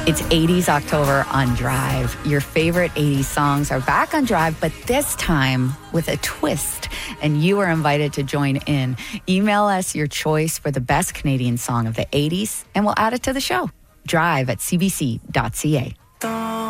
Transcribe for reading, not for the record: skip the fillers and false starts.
It's 80s October on Drive. Your favorite 80s songs are back on Drive, but this time with a twist, and you are invited to join in. Email us your choice for the best Canadian song of the 80s, and we'll add it to the show. Drive at cbc.ca.